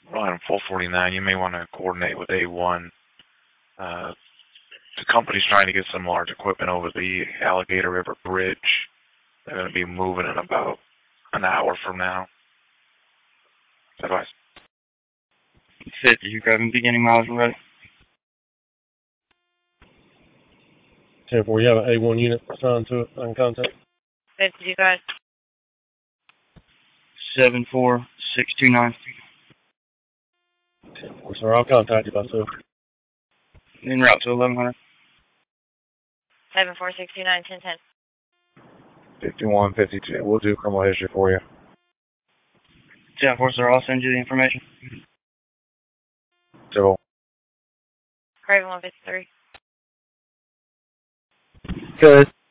Line 449, you may want to coordinate with A1. The company's trying to get some large equipment over the Alligator River Bridge. They're going to be moving in about an hour from now. Advice. 50, you grabbing beginning miles ready. 10-4, you have an A1 unit assigned to it. I can contact. 50, you guys. 74629. 10-4, sir. I'll contact you myself. En route to 1100. 74629 1010. 5152. We'll do criminal history for you. 10-4, sir. I'll send you the information. Civil. Craven 153. Good.